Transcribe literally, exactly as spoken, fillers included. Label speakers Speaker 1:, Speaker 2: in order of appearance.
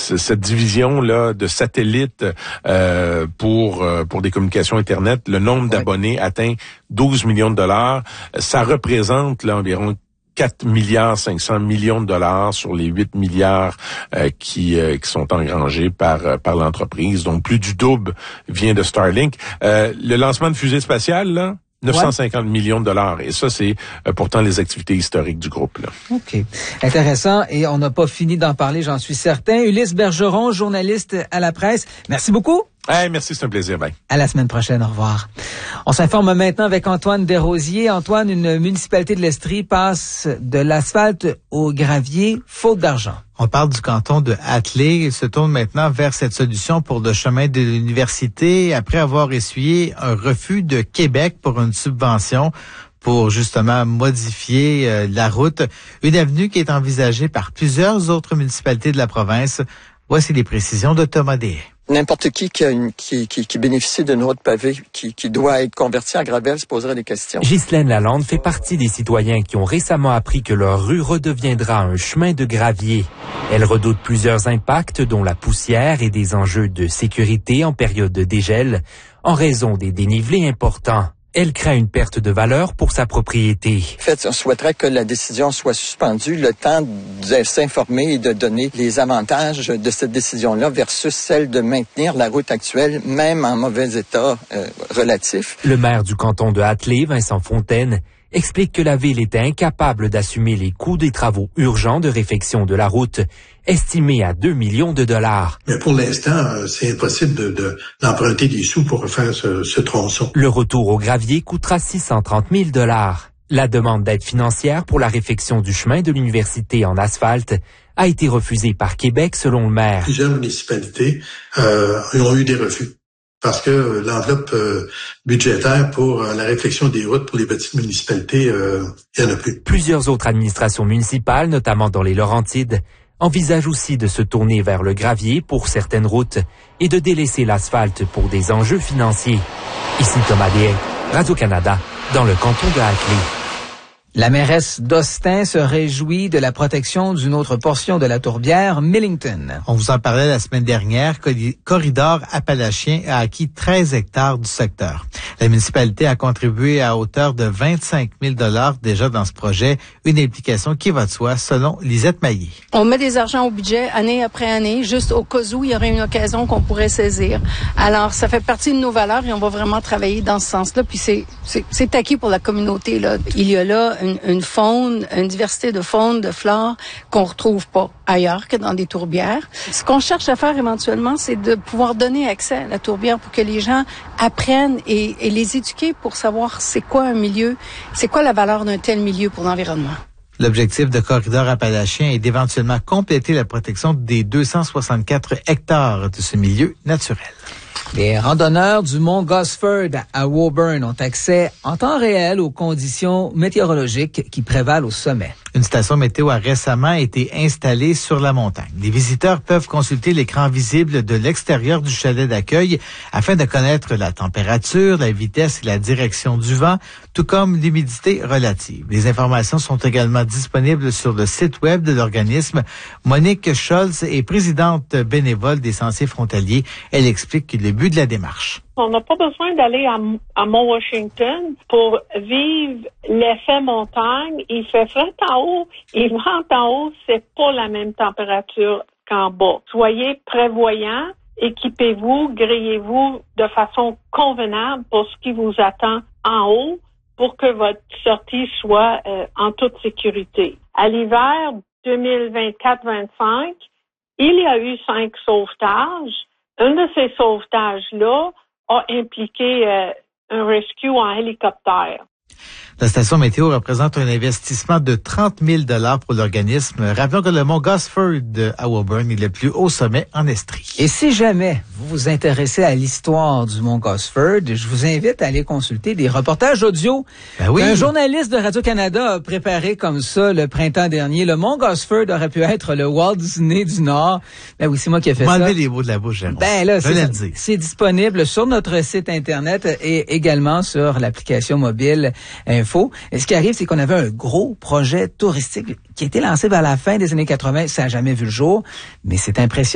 Speaker 1: cette division-là de satellites euh, pour euh, pour des communications Internet, le nombre d'abonnés atteint douze millions de dollars. Ça représente là environ quatre milliards cinq cents millions de dollars sur les huit milliards euh, qui euh, qui sont engrangés par euh, par l'entreprise. Donc plus du double vient de Starlink. Euh, le lancement de fusée spatiale là, neuf cent cinquante ouais. millions de dollars. Et ça, c'est euh, pourtant les activités historiques du groupe, là.
Speaker 2: OK. Intéressant. Et on n'a pas fini d'en parler, j'en suis certain. Ulysse Bergeron, journaliste à la presse. Merci beaucoup.
Speaker 1: Hey, merci, c'est un plaisir. Bye.
Speaker 2: À la semaine prochaine. Au revoir. On s'informe maintenant avec Antoine Desrosiers. Antoine, une municipalité de l'Estrie passe de l'asphalte au gravier, faute d'argent.
Speaker 3: On parle du canton de Hatley. Il se tourne maintenant vers cette solution pour le chemin de l'université après avoir essuyé un refus de Québec pour une subvention pour justement modifier euh, la route. Une avenue qui est envisagée par plusieurs autres municipalités de la province. Voici les précisions de Thomas Deshaies.
Speaker 4: N'importe qui qui, a une, qui, qui, qui bénéficie d'une route pavée qui, qui doit être convertie en gravel se poserait des questions.
Speaker 5: Ghislaine Lalande fait partie des citoyens qui ont récemment appris que leur rue redeviendra un chemin de gravier. Elle redoute plusieurs impacts, dont la poussière et des enjeux de sécurité en période de dégel, en raison des dénivelés importants. Elle craint une perte de valeur pour sa propriété.
Speaker 4: En fait, on souhaiterait que la décision soit suspendue, le temps de s'informer et de donner les avantages de cette décision-là versus celle de maintenir la route actuelle, même en mauvais état euh, relatif.
Speaker 5: Le maire du canton de Hatley, Vincent Fontaine, explique que la ville était incapable d'assumer les coûts des travaux urgents de réfection de la route, estimés à deux millions de dollars.
Speaker 6: Mais pour l'instant, c'est impossible de, de, d'emprunter des sous pour refaire ce, ce tronçon.
Speaker 5: Le retour au gravier coûtera six cent trente mille dollars. La demande d'aide financière pour la réfection du chemin de l'université en asphalte a été refusée par Québec, selon le maire.
Speaker 6: Plusieurs municipalités euh, ont eu des refus. Parce que l'enveloppe euh, budgétaire pour euh, la réfection des routes pour les petites municipalités, euh, il n'y en a plus.
Speaker 5: Plusieurs autres administrations municipales, notamment dans les Laurentides, envisagent aussi de se tourner vers le gravier pour certaines routes et de délaisser l'asphalte pour des enjeux financiers. Ici Thomas Deshaies, Radio-Canada, dans le canton de Hatley.
Speaker 2: La mairesse d'Austin se réjouit de la protection d'une autre portion de la tourbière, Millington.
Speaker 3: On vous en parlait la semaine dernière. Corridor Appalachien a acquis treize hectares du secteur. La municipalité a contribué à hauteur de vingt-cinq mille dollars déjà dans ce projet, une implication qui va de soi, selon Lisette Maillé.
Speaker 7: On met des argents au budget année après année, juste au cas où il y aurait une occasion qu'on pourrait saisir. Alors, ça fait partie de nos valeurs et on va vraiment travailler dans ce sens-là. Puis c'est, c'est, c'est acquis pour la communauté, là. Il y a là une, une faune, une diversité de faune, de flore qu'on retrouve pas ailleurs que dans des tourbières. Ce qu'on cherche à faire éventuellement, c'est de pouvoir donner accès à la tourbière pour que les gens apprennent et, et les éduquer pour savoir c'est quoi un milieu, c'est quoi la valeur d'un tel milieu pour l'environnement.
Speaker 3: L'objectif de Corridor Appalachien est d'éventuellement compléter la protection des deux cent soixante-quatre hectares de ce milieu naturel.
Speaker 2: Les randonneurs du mont Gosford à Woburn ont accès en temps réel aux conditions météorologiques qui prévalent au sommet.
Speaker 3: Une station météo a récemment été installée sur la montagne. Les visiteurs peuvent consulter l'écran visible de l'extérieur du chalet d'accueil afin de connaître la température, la vitesse et la direction du vent, tout comme l'humidité relative. Les informations sont également disponibles sur le site web de l'organisme. Monique Scholz est présidente bénévole des Sentiers frontaliers. Elle explique le but de la démarche.
Speaker 8: On n'a pas besoin d'aller à, à Mont-Washington pour vivre l'effet montagne. Il fait frais en haut, il vente en haut, c'est pas la même température qu'en bas. Soyez prévoyants, équipez-vous, grillez-vous de façon convenable pour ce qui vous attend en haut pour que votre sortie soit euh, en toute sécurité. À l'hiver deux mille vingt-quatre vingt-cinq, il y a eu cinq sauvetages. Un de ces sauvetages-là a impliqué euh, un rescue en hélicoptère.
Speaker 3: La station météo représente un investissement de trente mille dollars pour l'organisme. Rappelons que le mont Gosford à Woburn est le plus haut sommet en Estrie.
Speaker 2: Et si jamais vous vous intéressez à l'histoire du mont Gosford, je vous invite à aller consulter des reportages audio
Speaker 3: ben oui.
Speaker 2: qu'un journaliste de Radio-Canada a préparé comme ça le printemps dernier. Le mont Gosford aurait pu être le Walt Disney du Nord. Ben oui, c'est moi qui ai fait ça.
Speaker 3: M'enlevez les mots de la bouche, Jérôme.
Speaker 2: Ben là, c'est,
Speaker 3: c'est,
Speaker 2: c'est disponible sur notre site Internet et également sur l'application mobile Info. Et ce qui arrive, c'est qu'on avait un gros projet touristique qui a été lancé vers la fin des années quatre-vingts. Ça n'a jamais vu le jour, mais c'est impressionnant.